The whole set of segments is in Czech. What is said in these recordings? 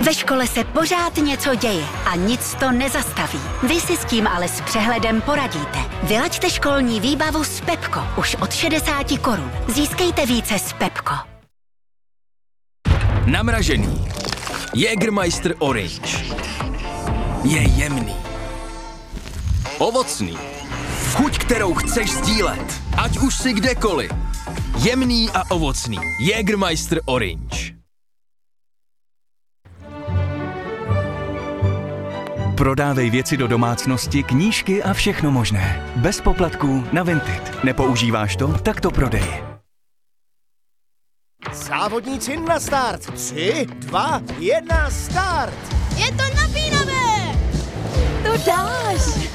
Ve škole se pořád něco děje a nic to nezastaví. Vy si s tím ale s přehledem poradíte. Vylaďte školní výbavu s Pepko už od 60 korun. Získejte více s Pepko. Namražený. Jägermeister Orange. Je jemný. Ovocný. Chuť, kterou chceš sdílet. Ať už si kdekoliv. Jemný a ovocný. Jägermeister Orange. Prodávej věci do domácnosti, knížky a všechno možné. Bez poplatků na Vinted. Nepoužíváš to? Tak to prodej. Závodníci na start. 3, 2, 1, start. Je to napínavé! To dáš!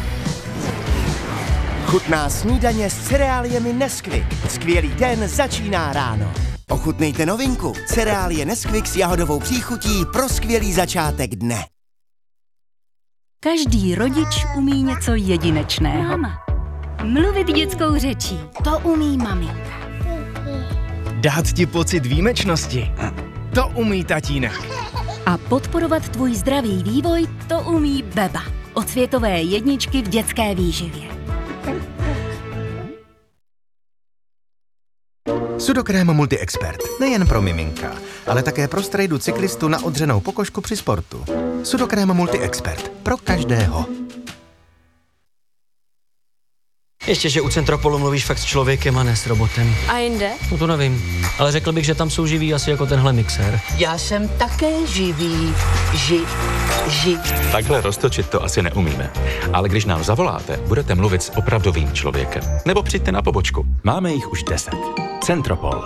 Chutná snídaně s cereáliemi Nesquik. Skvělý den začíná ráno. Ochutnejte novinku. Cereálie Nesquik s jahodovou příchutí pro skvělý začátek dne. Každý rodič umí něco jedinečného. Máma. Mluvit dětskou řečí. To umí maminka. Dát ti pocit výjimečnosti. To umí tatínek. A podporovat tvůj zdravý vývoj, to umí Beba. Od světové jedničky v dětské výživě. Sudokrém Multi-Expert. Nejen pro miminka, ale také pro strejdu cyklistu na odřenou pokožku při sportu. Sudokrém Multi-Expert. Pro každého. Ještě, že u Centropolu mluvíš fakt s člověkem a ne s robotem. A jinde? No to nevím, ale řekl bych, že tam jsou živí asi jako tenhle mixér. Já jsem také živý. Takhle roztočit to asi neumíme. Ale když nám zavoláte, budete mluvit s opravdovým člověkem. Nebo přijďte na pobočku. Máme jich už 10. Centropol.